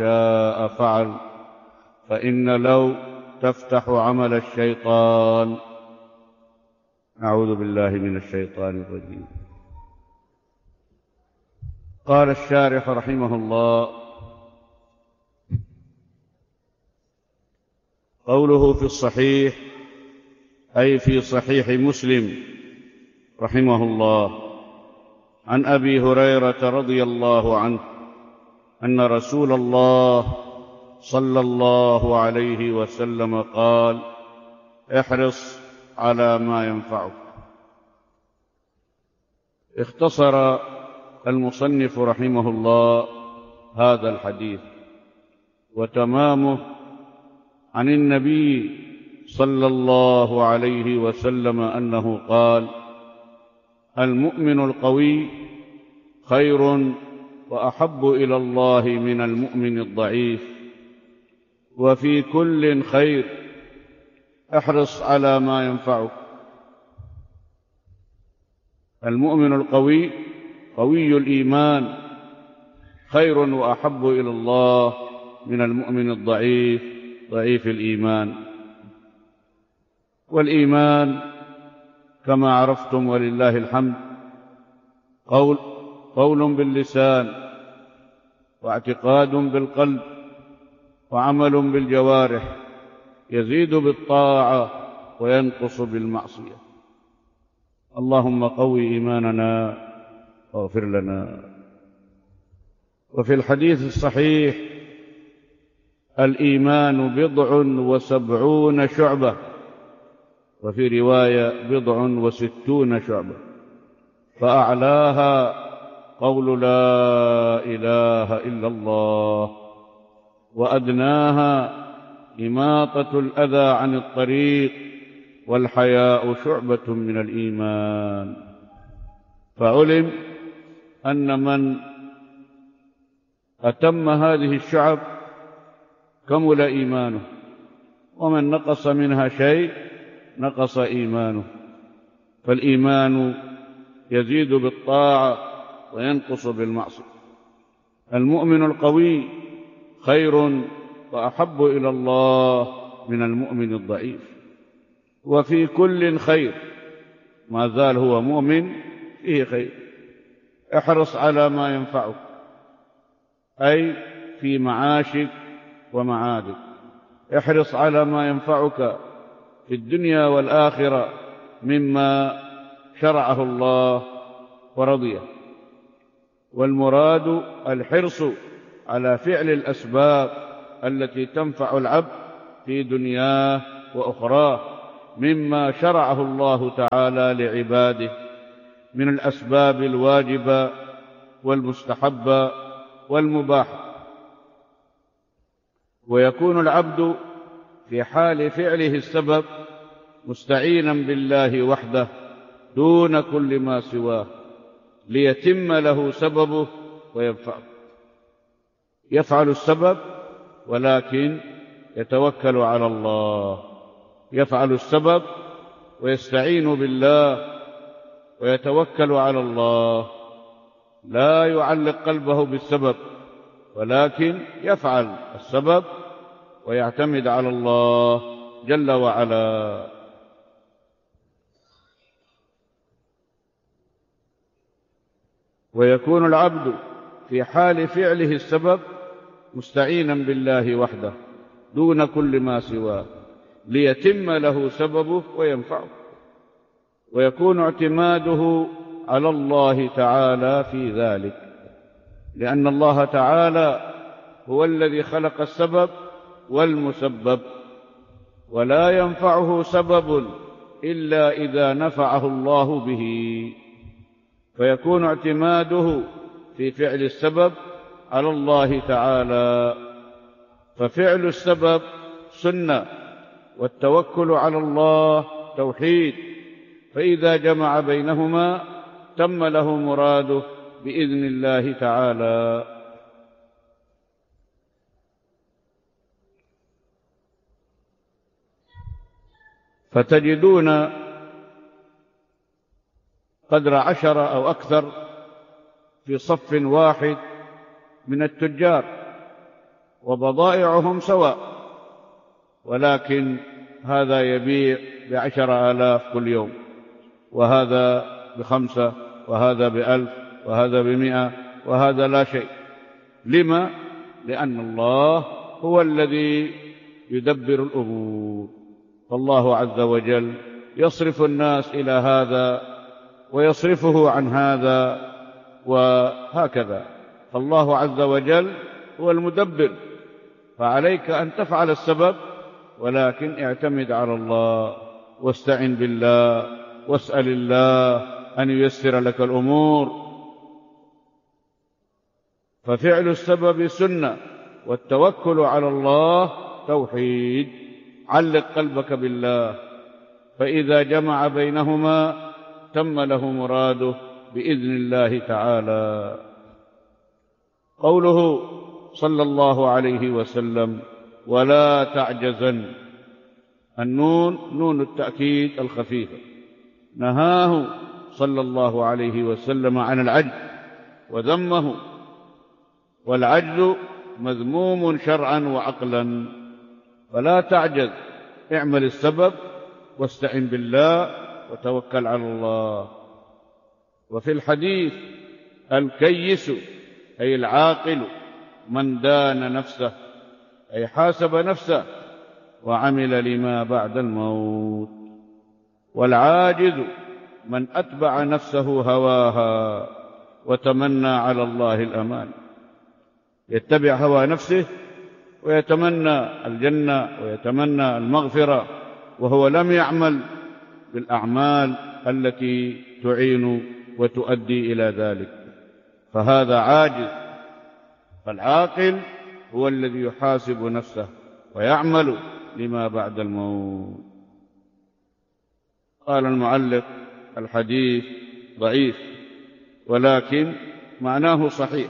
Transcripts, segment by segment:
شاء فعل، فإن لو تفتح عمل الشيطان. أعوذ بالله من الشيطان الرجيم. قال الشارح رحمه الله: قوله في الصحيح أي في صحيح مسلم رحمه الله، عن أبي هريرة رضي الله عنه أن رسول الله صلى الله عليه وسلم قال: احرص على ما ينفعك. اختصر المصنف رحمه الله هذا الحديث، وتمامه عن النبي صلى الله عليه وسلم أنه قال: المؤمن القوي خير وأحب إلى الله من المؤمن الضعيف، وفي كل خير، احرص على ما ينفعك. المؤمن القوي قوي الإيمان خير وأحب إلى الله من المؤمن الضعيف ضعيف الإيمان. والإيمان كما عرفتم ولله الحمد قول باللسان، واعتقاد بالقلب، وعمل بالجوارح، يزيد بالطاعة وينقص بالمعصية. اللهم قوي إيماننا واغفر لنا. وفي الحديث الصحيح: الإيمان 70 شعبة، وفي رواية 60 شعبة، فأعلاها قول لا إله إلا الله، وأدناها إماطة الأذى عن الطريق، والحياء شعبة من الإيمان. فعلم أن من أتم هذه الشعب كمل إيمانه، ومن نقص منها شيء نقص إيمانه. فالإيمان يزيد بالطاعة وينقص بالمعصية. المؤمن القوي خير وأحب إلى الله من المؤمن الضعيف، وفي كل خير، ما زال هو مؤمن فيه خير. احرص على ما ينفعك، أي في معاشك ومعادك. احرص على ما ينفعك في الدنيا والآخرة مما شرعه الله ورضيه. والمراد الحرص على فعل الأسباب التي تنفع العبد في دنياه وأخراه مما شرعه الله تعالى لعباده من الأسباب الواجبة والمستحبة والمباحة. ويكون العبد في حال فعله السبب مستعينا بالله وحده دون كل ما سواه، ليتم له سببه وينفعه. يفعل السبب ولكن يتوكل على الله، يفعل السبب ويستعين بالله ويتوكل على الله، لا يعلق قلبه بالسبب، ولكن يفعل السبب ويعتمد على الله جل وعلا. ويكون العبد في حال فعله السبب مستعينا بالله وحده دون كل ما سواه، ليتم له سببه وينفعه. ويكون اعتماده على الله تعالى في ذلك، لأن الله تعالى هو الذي خلق السبب والمسبب، ولا ينفعه سبب إلا إذا نفعه الله به. فيكون اعتماده في فعل السبب على الله تعالى. ففعل السبب سنة، والتوكل على الله توحيد، فإذا جمع بينهما تم له مراده بإذن الله تعالى. فتجدون قدر 10 أو أكثر في صف واحد من التجار، وبضائعهم سواء، ولكن هذا يبيع ب10,000 كل يوم، وهذا ب5، وهذا ب1,000، وهذا ب100، وهذا لا شيء. لما؟ لأن الله هو الذي يدبر الأمور، فالله عز وجل يصرف الناس إلى هذا ويصرفه عن هذا، وهكذا. فالله عز وجل هو المدبر، فعليك أن تفعل السبب، ولكن اعتمد على الله واستعن بالله واسأل الله أن ييسر لك الأمور. ففعل السبب سنة، والتوكل على الله توحيد. علق قلبك بالله، فإذا جمع بينهما تم له مراده بإذن الله تعالى. قوله صلى الله عليه وسلم: ولا تعجزن، النون نون التأكيد الخفيفة، نهاه صلى الله عليه وسلم عن العجز وذمه، والعجز مذموم شرعا وعقلا. فلا تعجز، اعمل السبب واستعن بالله وتوكل على الله. وفي الحديث: الكيس أي العاقل من دان نفسه، أي حاسب نفسه وعمل لما بعد الموت. والعاجز من أتبع نفسه هواها وتمنى على الله الأمان، يتبع هوى نفسه ويتمنى الجنة ويتمنى المغفرة، وهو لم يعمل بالأعمال التي تعين وتؤدي إلى ذلك، فهذا عاجز. فالعاقل هو الذي يحاسب نفسه ويعمل لما بعد الموت. قال المعلق: الحديث ضعيف، ولكن معناه صحيح،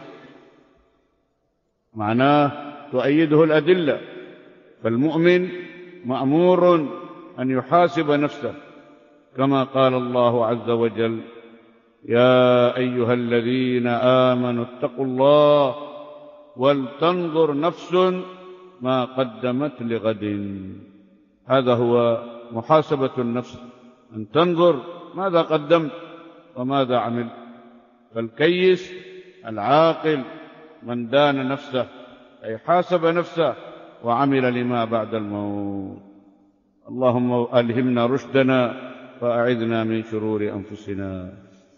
معناه تؤيده الأدلة. فالمؤمن مأمور أن يحاسب نفسه، كما قال الله عز وجل: يا أيها الذين آمنوا اتقوا الله ولتنظر نفس ما قدمت لغد. هذا هو محاسبة النفس، أن تنظر ماذا قدمت وماذا عمل. فالكيس العاقل من دان نفسه، أي حاسب نفسه وعمل لما بعد الموت. اللهم ألهمنا رشدنا وأعذنا من شرور أنفسنا.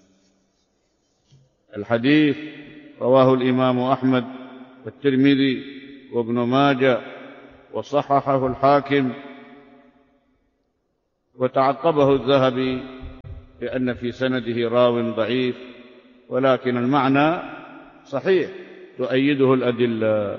الحديث رواه الإمام أحمد والترمذي وابن ماجه، وصححه الحاكم، وتعقبه الذهبي لأن في سنده راو ضعيف، ولكن المعنى صحيح تؤيده الأدلة.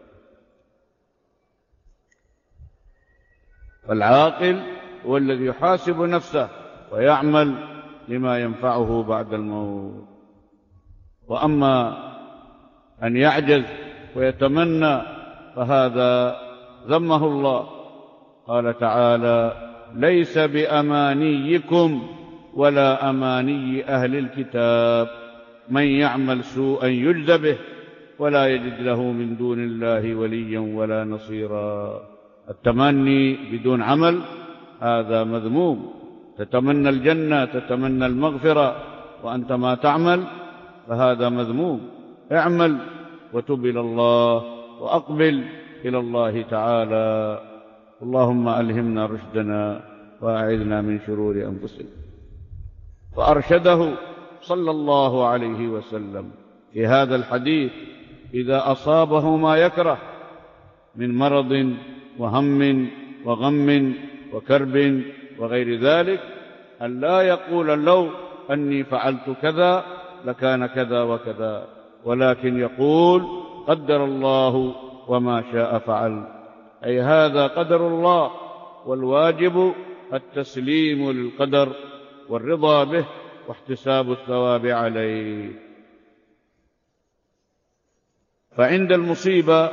فالعاقل هو الذي يحاسب نفسه ويعمل لما ينفعه بعد الموت. وأما أن يعجز ويتمنى فهذا ذمه الله. قال تعالى: ليس بأمانيكم ولا أماني أهل الكتاب من يعمل سوءا يجز به ولا يجد له من دون الله وليا ولا نصيرا. التمني بدون عمل هذا مذموم. تتمنى الجنة، تتمنى المغفرة، وأنت ما تعمل، فهذا مذموم. اعمل وتب إلى الله وأقبل إلى الله تعالى. اللهم ألهمنا رشدنا وأعذنا من شرور أنفسنا. فأرشده صلى الله عليه وسلم في هذا الحديث: إذا أصابه ما يكره من مرض وهم وغم وكرب وغير ذلك، أن لا يقول لو أني فعلت كذا لكان كذا وكذا، ولكن يقول: قدر الله وما شاء فعل. أي هذا قدر الله، والواجب التسليم للقدر والرضا به واحتساب الثواب عليه. فعند المصيبة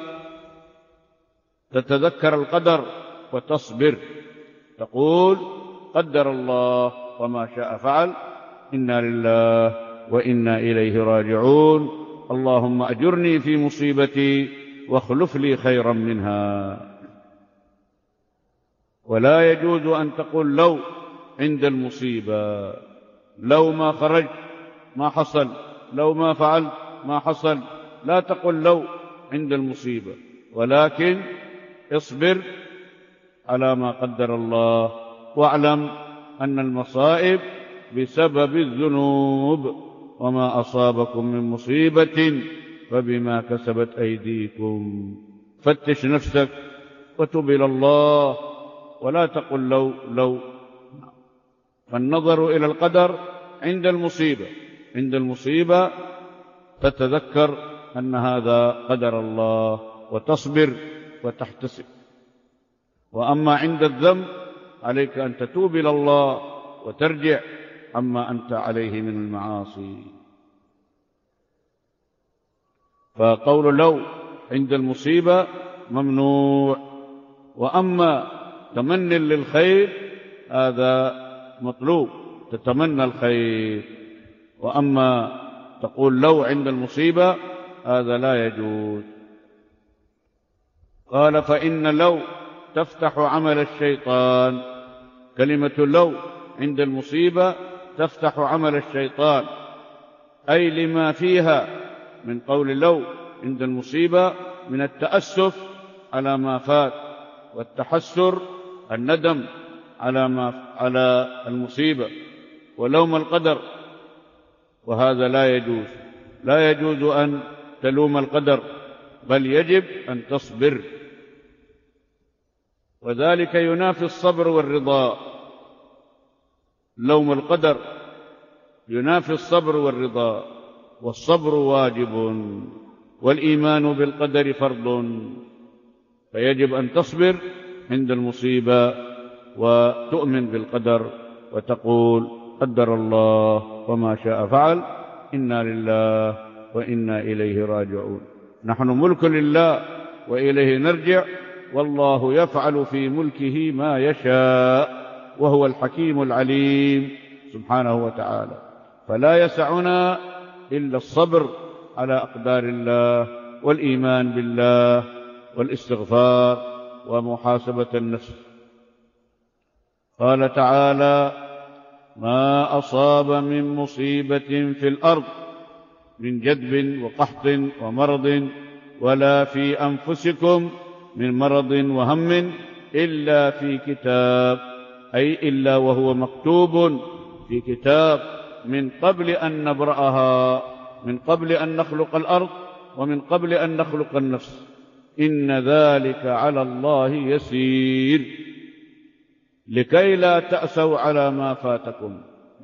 تتذكر القدر وتصبر، تقول: قدر الله وما شاء فعل، إنا لله وإنا إليه راجعون، اللهم أجرني في مصيبتي واخلف لي خيرا منها. ولا يجوز أن تقول لو عند المصيبة، لو ما خرجت ما حصل، لو ما فعلت ما حصل. لا تقل لو عند المصيبة، ولكن اصبر على ما قدر الله، واعلم أن المصائب بسبب الذنوب، وما أصابكم من مصيبة فبما كسبت أيديكم. فتش نفسك وتب إلى الله، ولا تقل لو. فالنظر إلى القدر عند المصيبة، عند المصيبة تتذكر أن هذا قدر الله وتصبر وتحتسب. وأما عند الذنب عليك أن تتوب إلى الله وترجع عما أنت عليه من المعاصي. فقول لو عند المصيبة ممنوع. وأما تمني للخير هذا مطلوب، تتمنى الخير. وأما تقول لو عند المصيبة هذا لا يجوز. قال فإن لو تفتح عمل الشيطان. كلمة لو عند المصيبة تفتح عمل الشيطان، أي لما فيها من قول لو عند المصيبة من التأسف على ما فات، والتحسر الندم على المصيبة، ولوم القدر. وهذا لا يجوز، لا يجوز أن تلوم القدر، بل يجب أن تصبر. وذلك ينافي الصبر والرضا. لوم القدر ينافي الصبر والرضا، والصبر واجب، والإيمان بالقدر فرض. فيجب أن تصبر عند المصيبة وتؤمن بالقدر وتقول قدر الله وما شاء فعل، إنا لله وإنا إليه راجعون. نحن ملك لله وإليه نرجع، والله يفعل في ملكه ما يشاء، وهو الحكيم العليم سبحانه وتعالى. فلا يسعنا إلا الصبر على أقدار الله، والإيمان بالله، والاستغفار، ومحاسبة النفس. قال تعالى: ما أصاب من مصيبة في الأرض من جدب وقحط ومرض ولا في أنفسكم من مرض وهم إلا في كتاب، أي إلا وهو مكتوب في كتاب من قبل أن نبرأها، من قبل أن نخلق الأرض ومن قبل أن نخلق النفس. إن ذلك على الله يسير، لكي لا تأسوا على ما فاتكم